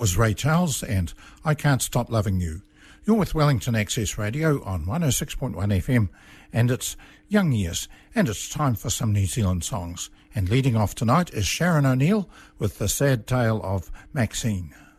was Ray Charles and I Can't Stop Loving You. You're with Wellington Access Radio on 106.1 FM and it's Young Years and it's time for some New Zealand songs. And leading off tonight is Sharon O'Neill with The Sad Tale of Maxine.